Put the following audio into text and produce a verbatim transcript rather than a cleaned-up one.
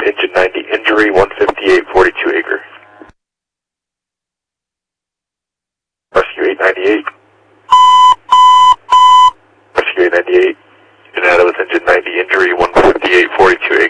Engine ninety, injury one fifty-eight forty-two acre. Rescue eight ninety-eight. Rescue eight ninety-eight. United with engine ninety, injury one fifty-eight forty-two acre.